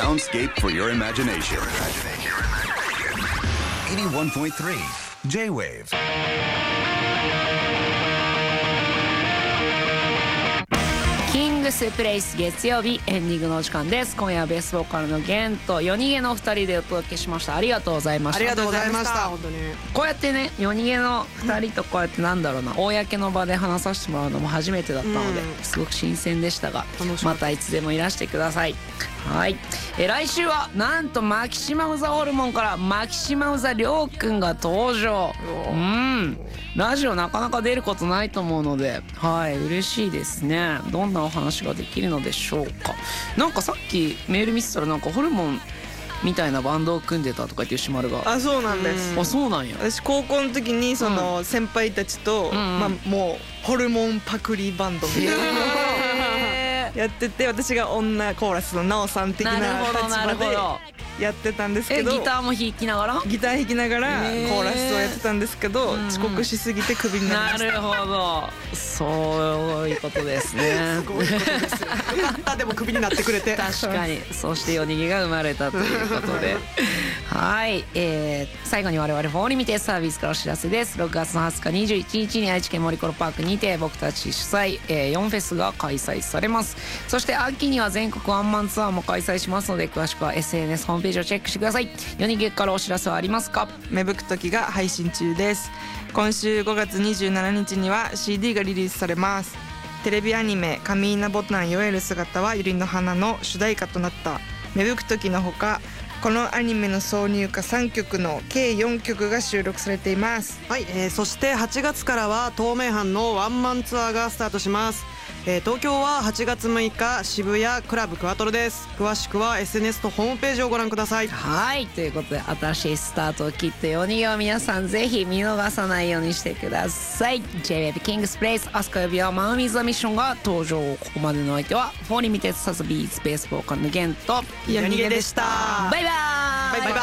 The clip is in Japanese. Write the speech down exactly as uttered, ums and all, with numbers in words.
soundscape for your imagination. eighty-one point three J-Wave。 キングスプレイス月曜日エンディングのお時間です。今夜はベースボーカルのゲンと夜逃げのふたりでお届けしました。ありがとうございました。 ありがとうございました。本当にこうやってね夜逃げのふたりとこうやってなんだろうな公の場で話させてもらうのも初めてだったので、 うん、 すごく新鮮でしたが、またいつでもいらしてください。はい、え来週はなんとマキシマムザホルモンからマキシマムザりょうくんが登場。うんラジオなかなか出ることないと思うので、はい嬉しいですね。どんなお話ができるのでしょうか。なんかさっきメール見てたらなんかホルモンみたいなバンドを組んでたとか言って吉丸が。 あそうなんです。 あそうなんや。 私高校の時にその先輩たちと、うんまあ、もうホルモンパクリバンドみたいなのをやってて、私が女コーラスのナオさん的な立場でやってたんですけど、 えギターも弾きながらギター弾きながらコーラスをやってたんですけど、遅刻しすぎてクビになりました。 なるほどそういうことですね。 すごいことですよ。よかったでもクビになってくれて。 確かにそして夜逃げが生まれたということではい、えー、最後に我々フォーリミテサービスからお知らせです。ろくがつのはつかにじゅういちにちに愛知県森コロパークにて僕たち主催、えー、よんフェスが開催されます。そして秋には全国ワンマンツアーも開催しますので、詳しくは エスエヌエス ホームページをチェックしてください。夜逃げからお知らせはありますか？ 芽吹く時が配信中です。今週ごがつにじゅうしちにちには シーディー がリリースされます。テレビアニメ上稲ボタン酔える姿は百合の花の主題歌となった芽吹く時のほか、このアニメの挿入歌さんきょくの計よんきょくが収録されています。 はい、えー、そしてはちがつからは東名阪のワンマンツアーがスタートします。えー、東京ははちがつむいか渋谷クラブクワトロです。詳しくは エスエヌエス とホームページをご覧ください。 はいということで、新しいスタートを切って夜逃げを皆さんぜひ見逃さないようにしてください。 ジェイウェーブ キングスプレイス、明日火曜日はマンウィズ・ザ・ミッションが登場。ここまでの相手はフォーリミテッドサズビーズベースボーカルのゲンと夜逃げでした。 バイバーイ。 バイバイ。